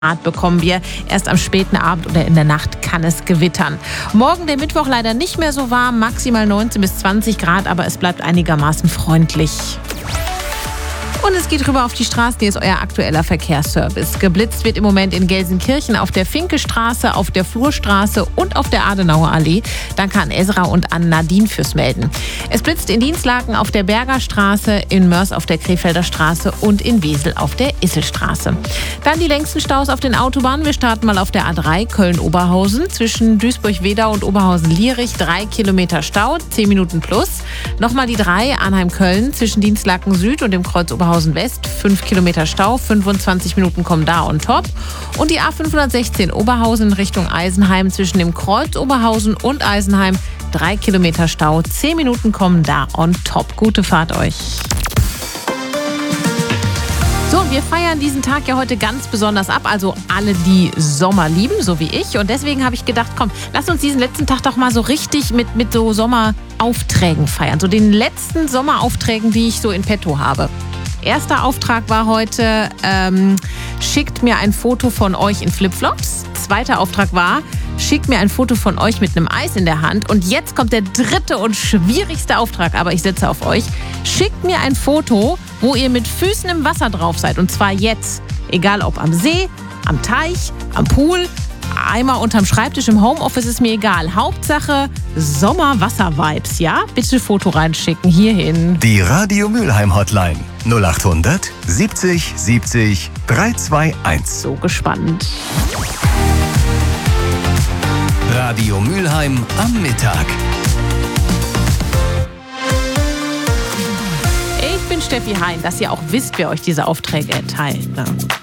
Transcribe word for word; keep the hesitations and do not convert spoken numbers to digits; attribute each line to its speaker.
Speaker 1: Grad bekommen wir. Erst am späten Abend oder in der Nacht kann es gewittern. Morgen, der Mittwoch, leider nicht mehr so warm, maximal neunzehn bis zwanzig Grad, aber es bleibt einigermaßen freundlich. Und es geht rüber auf die Straße, hier ist euer aktueller Verkehrsservice. Geblitzt wird im Moment in Gelsenkirchen auf der Finkestraße, auf der Flurstraße und auf der Adenauer Allee. Danke an Esra und an Nadine fürs Melden. Es blitzt in Dienstlaken auf der Berger Straße, in Mörs auf der Krefelder Straße und in Wesel auf der Isselstraße. Dann die längsten Staus auf den Autobahnen. Wir starten mal auf der A drei Köln-Oberhausen. Zwischen Duisburg-Wedau und Oberhausen-Lierich drei Kilometer Stau, zehn Minuten plus. Nochmal die drei Arnheim-Köln zwischen Dienstlaken Süd und dem Kreuz Oberhausen West, fünf Kilometer Stau, fünfundzwanzig Minuten kommen da on top. Und die A fünfhundertsechzehn Oberhausen in Richtung Eisenheim zwischen dem Kreuz Oberhausen und Eisenheim, drei Kilometer Stau, zehn Minuten kommen da on top. Gute Fahrt euch. So, wir feiern diesen Tag ja heute ganz besonders ab, also alle, die Sommer lieben, so wie ich. Und deswegen habe ich gedacht, komm, lass uns diesen letzten Tag doch mal so richtig mit, mit so Sommeraufträgen feiern. So den letzten Sommeraufträgen, die ich so in petto habe. Erster Auftrag war heute, ähm, schickt mir ein Foto von euch in Flipflops. Zweiter Auftrag war, schickt mir ein Foto von euch mit einem Eis in der Hand. Und jetzt kommt der dritte und schwierigste Auftrag, aber ich setze auf euch. Schickt mir ein Foto, wo ihr mit Füßen im Wasser drauf seid. Und zwar jetzt. Egal ob am See, am Teich, am Pool, Eimer unterm Schreibtisch, im Homeoffice, ist mir egal. Hauptsache Sommer-Wasser-Vibes, ja? Bitte Foto reinschicken, hierhin.
Speaker 2: Die Radio Mülheim Hotline null acht hundert siebzig siebzig dreihunderteinundzwanzig.
Speaker 1: So gespannt.
Speaker 2: Radio Mülheim am Mittag.
Speaker 1: Ich bin Steffi Hein, dass ihr auch wisst, wer euch diese Aufträge erteilt. Ne?